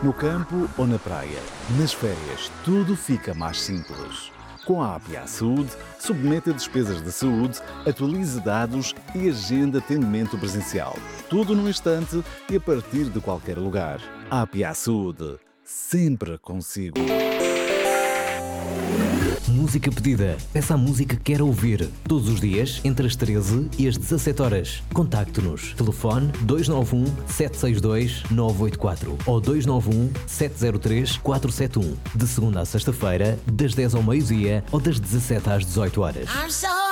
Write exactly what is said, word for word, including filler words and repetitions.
No campo ou na praia, nas férias, tudo fica mais simples. Com a A P A Saúde, submeta despesas de saúde, atualize dados e agenda atendimento presencial. Tudo num instante e a partir de qualquer lugar. A P A Saúde, sempre consigo. Música pedida. Peça a música que quer ouvir. Todos os dias, entre as treze e as dezassete horas. Contacte-nos. Telefone dois nove um, sete seis dois, nove oito quatro ou dois nove um, sete zero três, quatro sete um. De segunda a sexta-feira, das dez ao meio-dia ou das dezassete às dezoito horas.